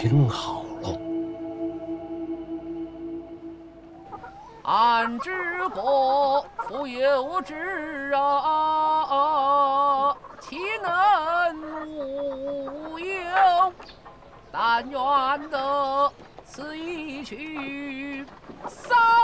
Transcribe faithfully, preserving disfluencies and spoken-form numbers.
听好喽。 安知国复有之啊，岂能无有？但愿得此一去，扫